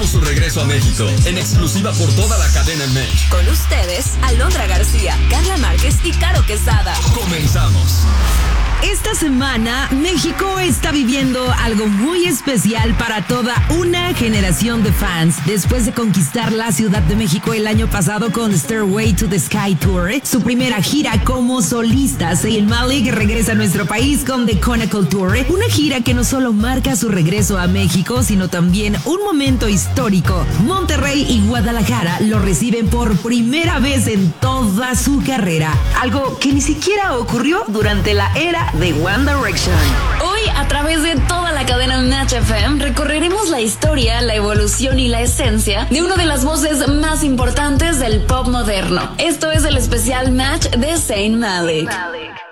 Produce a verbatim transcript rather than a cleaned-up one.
su regreso a México, en exclusiva por toda la cadena Match. Con ustedes, Alondra García, Carla Márquez y Caro Quesada. Comenzamos. Esta semana, México está viviendo algo muy especial para toda una generación de fans. Después de conquistar la Ciudad de México el año pasado con Stairway to the Sky Tour, su primera gira como solista, Zayn Malik regresa a nuestro país con The Chronicle Tour, una gira que no solo marca su regreso a México, sino también un momento histórico. Monterrey y Guadalajara lo reciben por primera vez en toda su carrera, algo que ni siquiera ocurrió durante la era de One Direction. Hoy, a través de toda la cadena Match F M, recorreremos la historia, la evolución y la esencia de una de las voces más importantes del pop moderno. Esto es el especial Match de Zayn Malik.